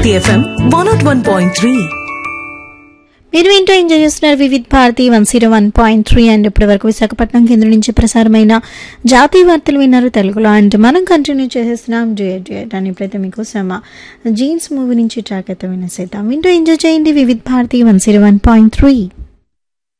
Bharati FM 101.3. మీరు ఏంటో enjoy చేస్తున్నారు వివిధ్ భారతి 101.3 అండ్ ఇప్పటి వరకు విశాఖపట్నం కేంద్రం నుంచి ప్రసారమైన జాతీయ వార్తలు విన్నారు తెలుగులో. అండ్ మనం కంటిన్యూ చేసేస్తున్నాం డ్యూయట్ అని. ఇప్పుడైతే మీకోసం జీన్స్ మూవీ నుంచి ట్రాక్ అయితే వినేసేద్దాం. వింటూ ఎంజాయ్ చేయండి వివిధ్ భారతి 101.3.